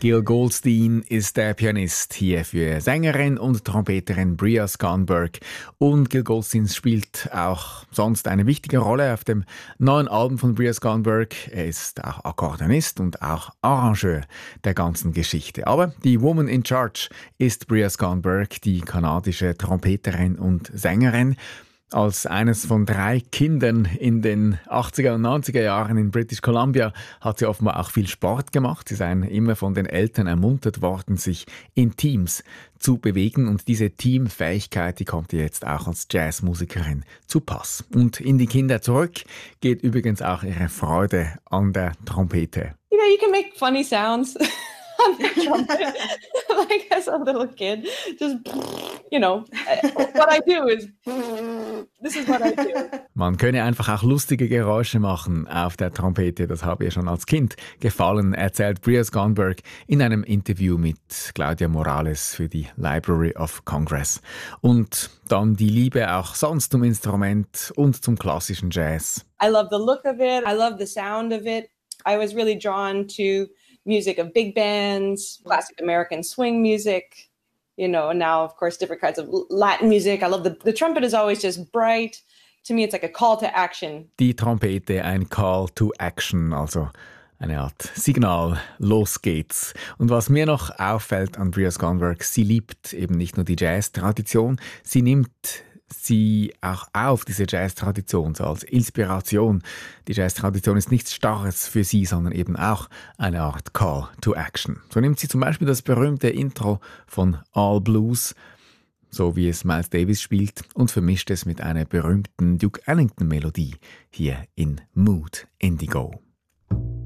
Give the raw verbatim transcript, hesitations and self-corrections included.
Gil Goldstein ist der Pianist hier für Sängerin und Trompeterin Bria Scanberg. Und Gil Goldstein spielt auch sonst eine wichtige Rolle auf dem neuen Album von Bria Scanberg. Er ist auch Akkordeonist und auch Arrangeur der ganzen Geschichte. Aber die Woman in Charge ist Bria Scanberg, die kanadische Trompeterin und Sängerin. Als eines von drei Kindern in den achtziger und neunziger Jahren in British Columbia hat sie offenbar auch viel Sport gemacht. Sie seien immer von den Eltern ermuntert worden, sich in Teams zu bewegen. Und diese Teamfähigkeit, die kommt ihr jetzt auch als Jazzmusikerin zu Pass. Und in die Kinder zurück geht übrigens auch ihre Freude an der Trompete. You know, you can make funny sounds. Like as a little kid, just, you know, what I do is, this is what I do. Man könne einfach auch lustige Geräusche machen auf der Trompete. Das habe ihr schon als Kind gefallen, erzählt Bria Scanberg in einem Interview mit Claudia Morales für die Library of Congress. Und dann die Liebe auch sonst zum Instrument und zum klassischen Jazz. I love the look of it. I love the sound of it. I was really drawn to music of big bands, classic American swing music, you know, and now, of course, different kinds of Latin music. I love the, the trumpet is always just bright. To me, it's like a call to action. Die Trompete, ein Call to Action, also eine Art Signal, los geht's. Und was mir noch auffällt an Bria Scanberg, sie liebt eben nicht nur die Jazz-Tradition, sie nimmt sie auch auf, diese Jazz-Tradition, so als Inspiration. Die Jazz-Tradition ist nichts Starres für sie, sondern eben auch eine Art Call to Action. So nimmt sie zum Beispiel das berühmte Intro von All Blues, so wie es Miles Davis spielt, und vermischt es mit einer berühmten Duke Ellington-Melodie hier in Mood Indigo.